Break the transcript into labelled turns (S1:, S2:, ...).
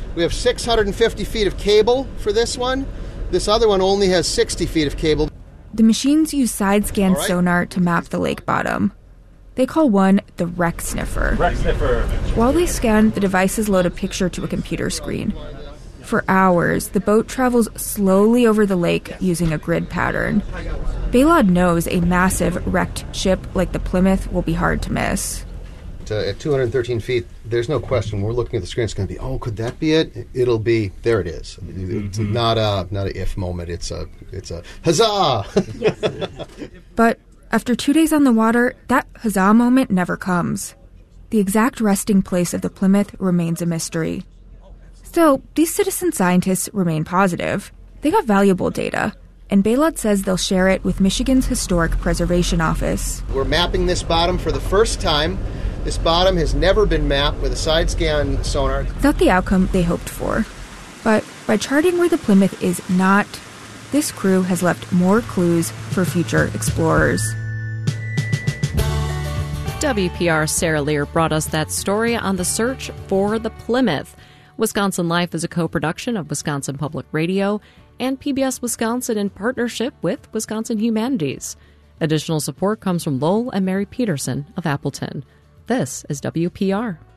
S1: We have 650 feet of cable for this one. This other one only has 60 feet of cable.
S2: The machines use side-scan sonar to map the lake bottom. They call one the wreck sniffer.
S3: Wreck sniffer.
S2: While they scan, the devices load a picture to a computer screen. For hours, the boat travels slowly over the lake using a grid pattern. Balod knows a massive wrecked ship like the Plymouth will be hard to miss.
S1: At 213 feet, there's no question. We're looking at the screen. It's going to be, oh, could that be it? It'll be. There it is. It's not a if moment. It's a huzzah.
S2: But after 2 days on the water, that huzzah moment never comes. The exact resting place of the Plymouth remains a mystery. Still, these citizen scientists remain positive. They got valuable data, and Balod says they'll share it with Michigan's Historic Preservation Office.
S1: We're mapping this bottom for the first time. This bottom has never been mapped with a side-scan sonar.
S2: Not the outcome they hoped for. But by charting where the Plymouth is not, this crew has left more clues for future explorers.
S4: WPR's Sarah Lear brought us that story on the search for the Plymouth. Wisconsin Life is a co-production of Wisconsin Public Radio and PBS Wisconsin in partnership with Wisconsin Humanities. Additional support comes from Lowell and Mary Peterson of Appleton. This is WPR.